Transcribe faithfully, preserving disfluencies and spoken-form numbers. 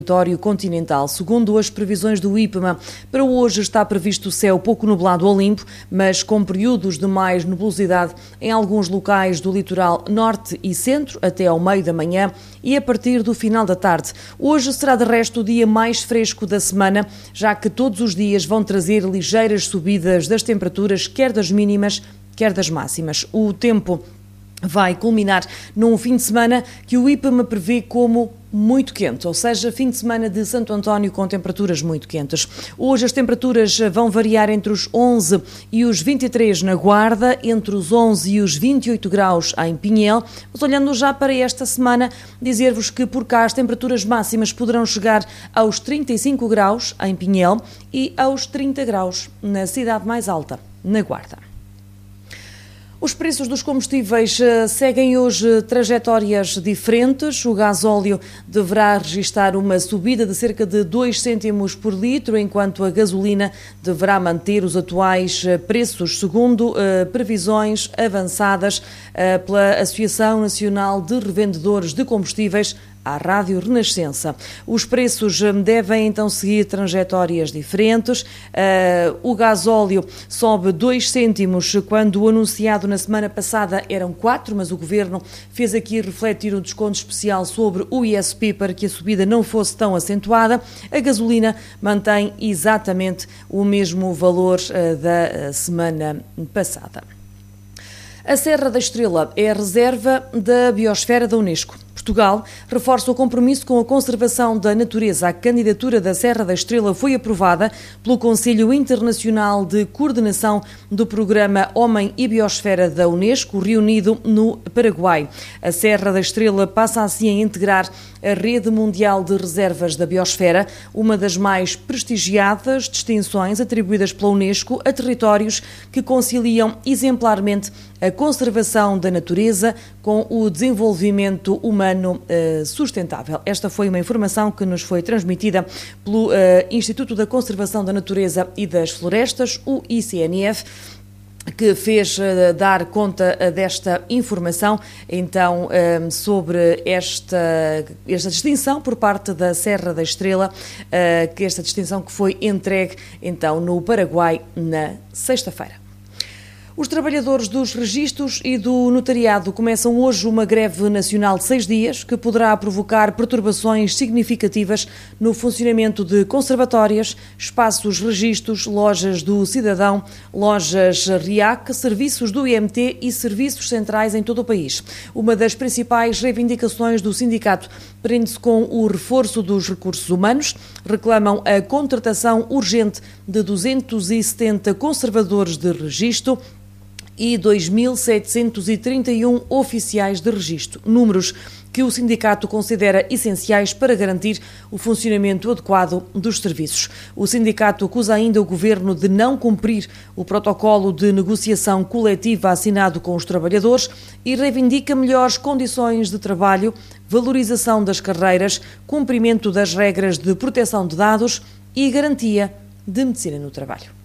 Território continental. Segundo as previsões do IPMA, para hoje está previsto céu pouco nublado ou limpo, mas com períodos de mais nebulosidade em alguns locais do litoral norte e centro até ao meio da manhã e a partir do final da tarde. Hoje será de resto o dia mais fresco da semana, já que todos os dias vão trazer ligeiras subidas das temperaturas, quer das mínimas, quer das máximas. O tempo vai culminar num fim de semana que o IPMA prevê como muito quente, ou seja, fim de semana de Santo António com temperaturas muito quentes. Hoje as temperaturas vão variar entre os onze e os vinte e três na Guarda, entre os onze e os vinte e oito graus em Pinhel. Mas olhando já para esta semana, dizer-vos que por cá as temperaturas máximas poderão chegar aos trinta e cinco graus em Pinhel e aos trinta graus na cidade mais alta, na Guarda. Os preços dos combustíveis seguem hoje trajetórias diferentes. O gasóleo deverá registrar uma subida de cerca de dois cêntimos por litro, enquanto a gasolina deverá manter os atuais preços, segundo uh, previsões avançadas uh, pela Associação Nacional de Revendedores de Combustíveis, à Rádio Renascença. Os preços devem então seguir trajetórias diferentes. Uh, o gasóleo sobe dois cêntimos, quando o anunciado na semana passada eram quatro, mas o Governo fez aqui refletir um desconto especial sobre o I S P para que a subida não fosse tão acentuada. A gasolina mantém exatamente o mesmo valor uh, da semana passada. A Serra da Estrela é a reserva da biosfera da Unesco. Portugal reforça o compromisso com a conservação da natureza. A candidatura da Serra da Estrela foi aprovada pelo Conselho Internacional de Coordenação do Programa Homem e Biosfera da Unesco, reunido no Paraguai. A Serra da Estrela passa assim a integrar a Rede Mundial de Reservas da Biosfera, uma das mais prestigiadas distinções atribuídas pela Unesco a territórios que conciliam exemplarmente a conservação da natureza com o desenvolvimento humano uh, sustentável. Esta foi uma informação que nos foi transmitida pelo uh, Instituto da Conservação da Natureza e das Florestas, o I C N F, que fez uh, dar conta uh, desta informação, então, uh, sobre esta, esta distinção por parte da Serra da Estrela, uh, que esta distinção que foi entregue, então, no Paraguai na sexta-feira. Os trabalhadores dos registros e do notariado começam hoje uma greve nacional de seis dias que poderá provocar perturbações significativas no funcionamento de conservatórias, espaços registros, lojas do cidadão, lojas R I A C, serviços do I M T e serviços centrais em todo o país. Uma das principais reivindicações do sindicato prende-se com o reforço dos recursos humanos. Reclamam a contratação urgente de duzentos e setenta conservadores de registro e dois mil setecentos e trinta e um oficiais de registro, números que o sindicato considera essenciais para garantir o funcionamento adequado dos serviços. O sindicato acusa ainda o Governo de não cumprir o protocolo de negociação coletiva assinado com os trabalhadores e reivindica melhores condições de trabalho, valorização das carreiras, cumprimento das regras de proteção de dados e garantia de medicina no trabalho.